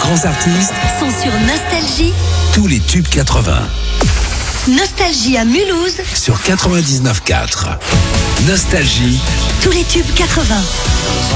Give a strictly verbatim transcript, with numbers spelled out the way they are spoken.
grands artistes sont sur Nostalgie. Tous les tubes quatre-vingts. Nostalgie à Mulhouse Sur quatre-vingt-dix-neuf virgule quatre. Nostalgie. Tous les tubes quatre-vingts.